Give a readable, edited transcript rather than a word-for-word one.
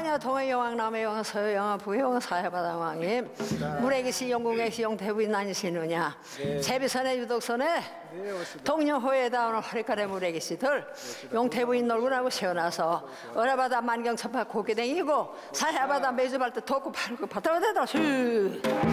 동안여 동해 영왕 남해 영왕 서해 영왕 북해 영왕 사해바다 왕님 물에기시 영국에시 영태부인 나니시느냐 제비선에 유독선에 동녀호에다 오는 허리카래 물에기시들 용태부인 놀구나고 세워놔서 어라바다 만경천파 고개댕이고 사해바다 매주발도 덮고 팔고 바다바다다 슈